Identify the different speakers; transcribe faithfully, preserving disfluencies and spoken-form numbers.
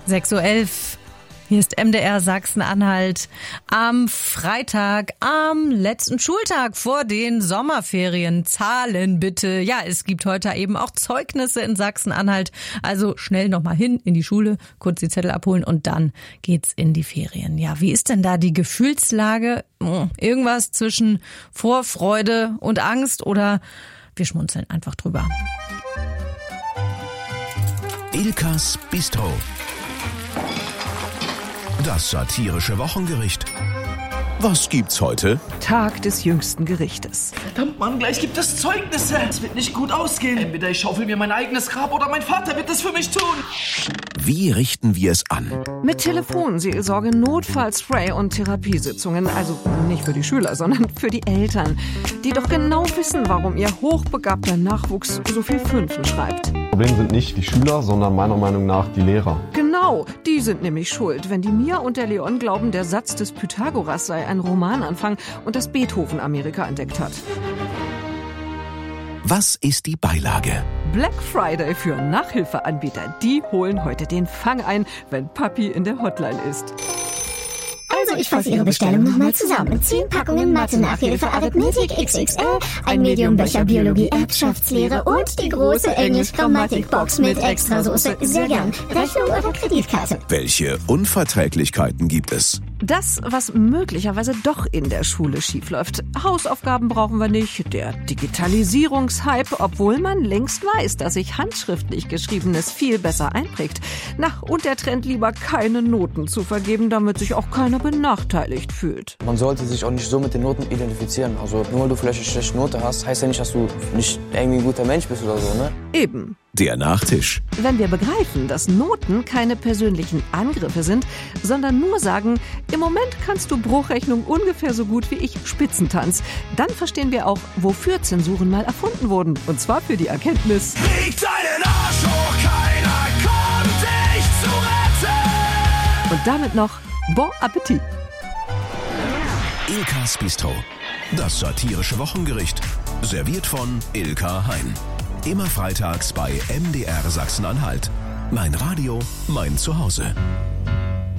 Speaker 1: sechs Uhr elf. Hier ist M D R Sachsen-Anhalt am Freitag, am letzten Schultag vor den Sommerferien. Zahlen bitte. Ja, es gibt heute eben auch Zeugnisse in Sachsen-Anhalt. Also schnell nochmal hin in die Schule, kurz die Zettel abholen und dann geht's in die Ferien. Ja, wie ist denn da die Gefühlslage? Irgendwas zwischen Vorfreude und Angst oder wir schmunzeln einfach drüber.
Speaker 2: Ilkas Bistro. Das satirische Wochengericht. Was gibt's heute?
Speaker 3: Tag des jüngsten Gerichtes.
Speaker 4: Verdammt, Mann, gleich gibt es Zeugnisse. Es wird nicht gut ausgehen. Entweder ich schaufel mir mein eigenes Grab oder mein Vater wird es für mich tun.
Speaker 2: Wie richten wir es an?
Speaker 3: Mit Telefonseelsorge, Notfallspray und Therapiesitzungen. Also nicht für die Schüler, sondern für die Eltern, die doch genau wissen, warum ihr hochbegabter Nachwuchs so viel Fünfen schreibt.
Speaker 5: Problem sind nicht die Schüler, sondern meiner Meinung nach die Lehrer.
Speaker 3: Genau, die sind nämlich schuld, wenn die Mia und der Leon glauben, der Satz des Pythagoras sei ein Romananfang und das Beethoven Amerika entdeckt hat.
Speaker 2: Was ist die Beilage?
Speaker 3: Black Friday für Nachhilfeanbieter. Die holen heute den Fang ein, wenn Papi in der Hotline ist.
Speaker 6: Also ich fasse Ihre Bestellung nochmal zusammen. Zehn Packungen Mathe-Nachhilfe, Arithmetik X X L, ein Medium-Becher Biologie, Erbschaftslehre und die große Englisch-Grammatik-Box mit Extrasoße. Sehr gern. Rechnung oder Kreditkarte?
Speaker 2: Welche Unverträglichkeiten gibt es?
Speaker 3: Das, was möglicherweise doch in der Schule schiefläuft. Hausaufgaben brauchen wir nicht, der Digitalisierungshype, obwohl man längst weiß, dass sich handschriftlich Geschriebenes viel besser einprägt. Na, und der Trend, lieber keine Noten zu vergeben, damit sich auch keiner benachteiligt fühlt.
Speaker 7: Man sollte sich auch nicht so mit den Noten identifizieren. Also nur weil du vielleicht eine schlechte Note hast, heißt ja nicht, dass du nicht irgendwie ein guter Mensch bist oder so, ne?
Speaker 3: Eben.
Speaker 2: Der Nachtisch.
Speaker 3: Wenn wir begreifen, dass Noten keine persönlichen Angriffe sind, sondern nur sagen, im Moment kannst du Bruchrechnung ungefähr so gut wie ich Spitzentanz, dann verstehen wir auch, wofür Zensuren mal erfunden wurden. Und zwar für die Erkenntnis:
Speaker 2: Kriegt deinen Arsch hoch, keiner kommt dich zu retten.
Speaker 3: Und damit noch Bon Appetit.
Speaker 2: Ilkas Bistro. Das satirische Wochengericht. Serviert von Ilka Hein. Immer freitags bei M D R Sachsen-Anhalt. Mein Radio, mein Zuhause.